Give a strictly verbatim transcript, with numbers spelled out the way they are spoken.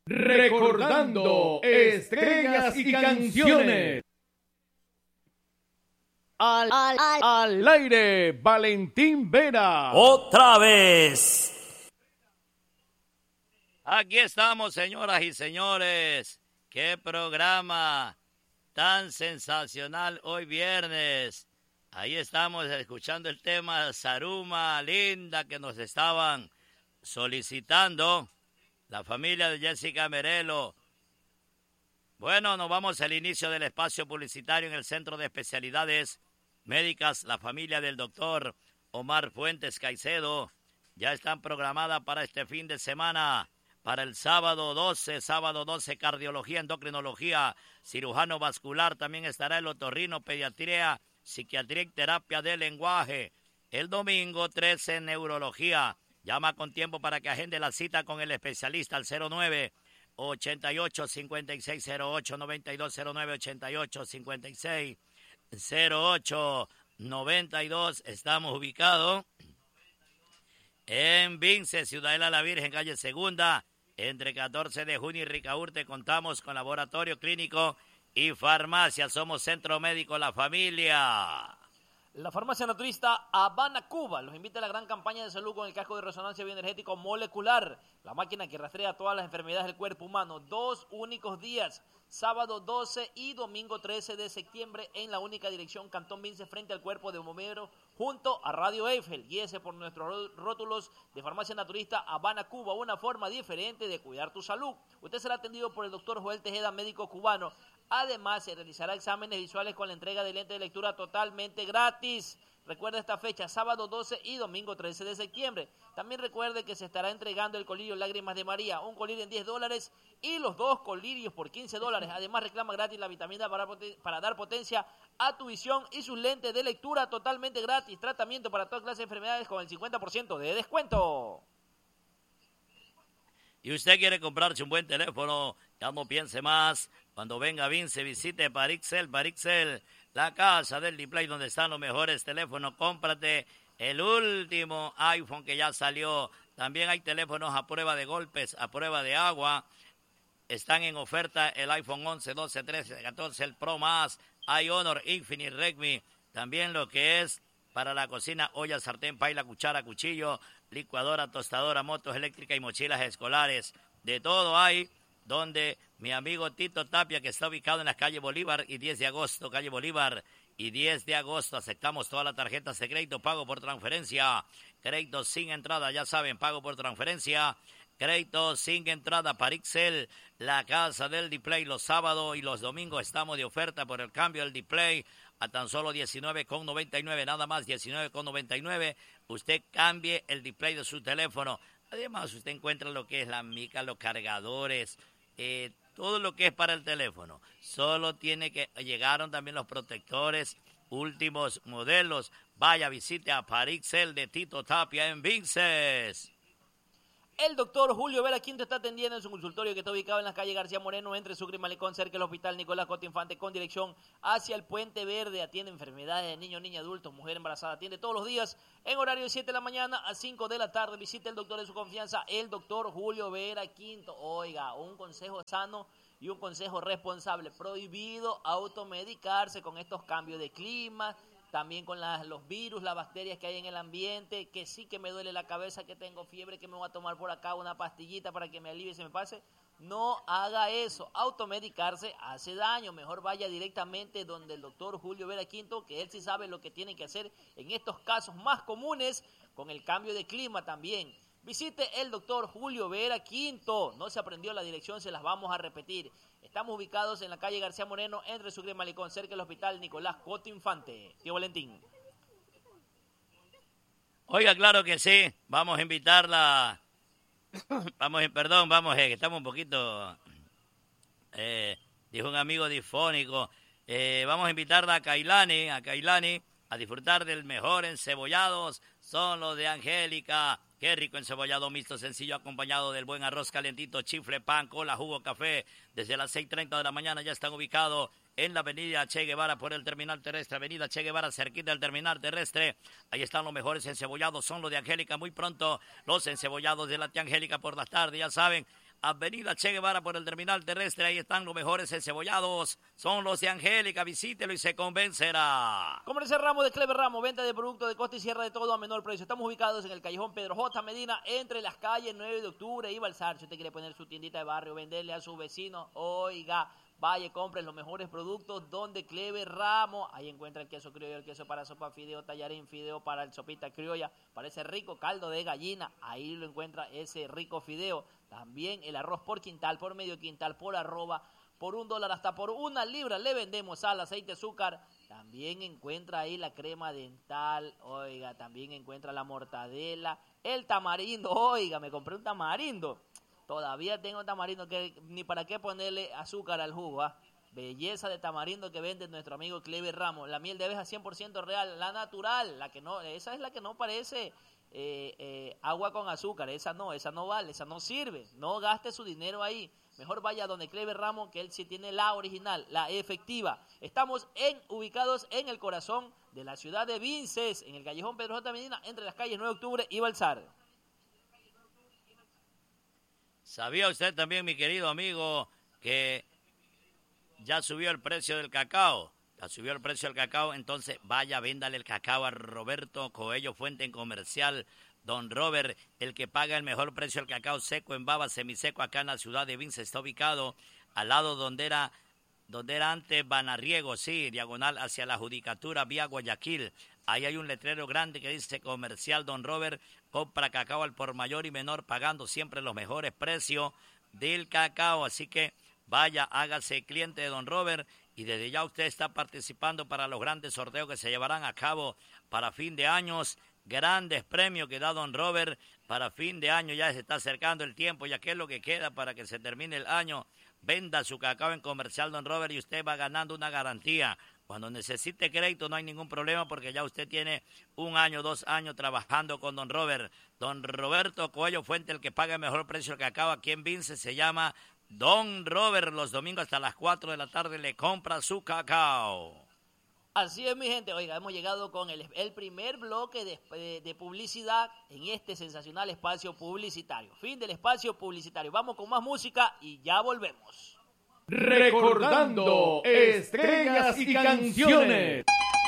Recordando estrellas y canciones. Al, al, al, al aire, Valentín Vera. Otra vez. Aquí estamos, señoras y señores. Qué programa tan sensacional hoy viernes. Ahí estamos escuchando el tema Saruma Linda que nos estaban solicitando la familia de Jessica Merelo. Bueno, nos vamos al inicio del espacio publicitario en el Centro de Especialidades Médicas. La familia del doctor Omar Fuentes Caicedo ya están programadas para este fin de semana. Para el sábado doce, sábado doce, cardiología, endocrinología, cirujano vascular. También estará el otorrino, pediatría, psiquiatría y terapia del lenguaje. El domingo trece, neurología. Llama con tiempo para que agende la cita con el especialista al cero nueve, ochenta y ocho, cincuenta y seis cero ocho, noventa y dos cero nueve, ochenta y ocho, cincuenta y seis cero ocho, noventa y dos. Estamos ubicados en Vince, Ciudadela La Virgen, calle Segunda, entre catorce de junio y Ricaurte. Contamos con laboratorio clínico y farmacia. Somos Centro Médico La Familia. La farmacia naturista Habana, Cuba, los invita a la gran campaña de salud con el casco de resonancia bioenergético molecular, la máquina que rastrea todas las enfermedades del cuerpo humano. Dos únicos días, sábado doce y domingo trece de septiembre, en la única dirección Cantón Vince, frente al cuerpo de bomberos, junto a Radio Eiffel. Guíese por nuestros rótulos de farmacia naturista Habana, Cuba, una forma diferente de cuidar tu salud. Usted será atendido por el doctor Joel Tejeda, médico cubano. Además, se realizará exámenes visuales con la entrega de lentes de lectura totalmente gratis. Recuerda esta fecha, sábado doce y domingo trece de septiembre. También recuerde que se estará entregando el colirio Lágrimas de María, un colirio en diez dólares y los dos colirios por quince dólares. Además, reclama gratis la vitamina para, para dar potencia a tu visión y sus lentes de lectura totalmente gratis. Tratamiento para toda clase de enfermedades con el cincuenta por ciento de descuento. Y usted quiere comprarse un buen teléfono, ya no piense más. Cuando venga Vince, visite Parixel, Parixel, la casa del display donde están los mejores teléfonos. Cómprate el último iPhone que ya salió. También hay teléfonos a prueba de golpes, a prueba de agua. Están en oferta el iPhone once, doce, trece, catorce, el Pro Más, iHonor, Infinite, Redmi. También lo que es para la cocina, olla, sartén, paila, cuchara, cuchillo, licuadora, tostadora, motos eléctricas y mochilas escolares. De todo hay, donde mi amigo Tito Tapia, que está ubicado en la calle Bolívar y diez de agosto, calle Bolívar y diez de agosto, aceptamos todas las tarjetas de crédito, pago por transferencia, crédito sin entrada, ya saben, pago por transferencia, crédito sin entrada. Parixel, la casa del display. Los sábados y los domingos estamos de oferta por el cambio del display a tan solo diecinueve con noventa y nueve, nada más diecinueve con noventa y nueve. Usted cambie el display de su teléfono. Además, usted encuentra lo que es la mica, los cargadores, eh, todo lo que es para el teléfono. Solo tiene que... Llegaron también los protectores, últimos modelos. Vaya, visite a Parixel de Tito Tapia en Vinces. El doctor Julio Vera Quinto está atendiendo en su consultorio que está ubicado en la calle García Moreno, entre Sucre y Malecón, cerca del Hospital Nicolás Cota Infante, con dirección hacia el Puente Verde. Atiende enfermedades de niños, niñas, adultos, mujer embarazada. Atiende todos los días en horario de siete de la mañana a cinco de la tarde. Visite el doctor de su confianza, el doctor Julio Vera Quinto. Oiga, un consejo sano y un consejo responsable. Prohibido automedicarse con estos cambios de clima, también con las, los virus, las bacterias que hay en el ambiente, que sí que me duele la cabeza, que tengo fiebre, que me voy a tomar por acá una pastillita para que me alivie y se me pase. No haga eso, automedicarse hace daño. Mejor vaya directamente donde el doctor Julio Vera Quinto, que él sí sabe lo que tiene que hacer en estos casos más comunes con el cambio de clima también. Visite el doctor Julio Vera Quinto. No se aprendió la dirección, se las vamos a repetir. Estamos ubicados en la calle García Moreno, entre Sucre y Malecón, cerca del Hospital Nicolás Cota Infante. Tío Valentín. Oiga, claro que sí. Vamos a invitarla. Vamos, perdón, vamos, eh, que estamos un poquito... Eh, dijo un amigo difónico. Eh, vamos a invitarla a Kailani, a Kailani, a disfrutar del mejor encebollados. Son los de Angélica. Qué rico encebollado mixto, sencillo, acompañado del buen arroz calentito, chifle, pan, cola, jugo, café. Desde las seis y treinta de la mañana ya están ubicados en la avenida Che Guevara por el terminal terrestre. Avenida Che Guevara, cerquita del terminal terrestre. Ahí están los mejores encebollados, son los de Angélica. Muy pronto, los encebollados de la tía Angélica por las tardes, ya saben. Avenida Che Guevara por el terminal terrestre. Ahí están los mejores encebollados. Son los de Angélica. Visítelo y se convencerá. Comercial Ramos de Clever Ramos. Venta de productos de costa y sierra de todo a menor precio. Estamos ubicados en el callejón Pedro J. Medina, entre las calles nueve de octubre y Balsar. Si usted quiere poner su tiendita de barrio, venderle a su vecino, oiga, vaya, compre los mejores productos donde Clever Ramos. Ahí encuentra el queso criollo, el queso para sopa, fideo, tallarín, fideo para el sopita criolla, para ese rico caldo de gallina. Ahí lo encuentra ese rico fideo. También el arroz por quintal, por medio quintal, por arroba, por un dólar, hasta por una libra. Le vendemos sal, aceite, azúcar. También encuentra ahí la crema dental. Oiga, también encuentra la mortadela, el tamarindo. Oiga, me compré un tamarindo. Todavía tengo tamarindo que ni para qué ponerle azúcar al jugo, ¿ah? Belleza de tamarindo que vende nuestro amigo Clever Ramos. La miel de abeja cien por ciento real, la natural, la que no, esa es la que no parece eh, eh, agua con azúcar. Esa no, esa no vale, esa no sirve. No gaste su dinero ahí. Mejor vaya donde Clever Ramos, que él sí tiene la original, la efectiva. Estamos en, ubicados en el corazón de la ciudad de Vinces, en el callejón Pedro J. Medina, entre las calles nueve de octubre y Balsar. ¿Sabía usted también, mi querido amigo, que ya subió el precio del cacao? Ya subió el precio del cacao, entonces vaya, véndale el cacao a Roberto Coello Fuente en Comercial. Don Robert, el que paga el mejor precio del cacao seco en baba, semiseco, acá en la ciudad de Vince. Está ubicado al lado donde era, donde era antes Banarriego, sí, diagonal hacia la Judicatura, vía Guayaquil. Ahí hay un letrero grande que dice Comercial Don Robert, compra cacao al por mayor y menor, pagando siempre los mejores precios del cacao. Así que vaya, hágase cliente de Don Robert y desde ya usted está participando para los grandes sorteos que se llevarán a cabo para fin de años. Grandes premios que da Don Robert para fin de año. Ya se está acercando el tiempo, ya que es lo que queda para que se termine el año. Venda su cacao en Comercial Don Robert y usted va ganando una garantía. Cuando necesite crédito no hay ningún problema porque ya usted tiene un año, dos años trabajando con Don Robert. Don Roberto Coello Fuente, el que paga el mejor precio del cacao aquí en Vince, se llama Don Robert. Los domingos hasta las cuatro de la tarde le compra su cacao. Así es, mi gente. Oiga, hemos llegado con el, el primer bloque de, de, de publicidad en este sensacional espacio publicitario. Fin del espacio publicitario. Vamos con más música y ya volvemos. Recordando estrellas y canciones.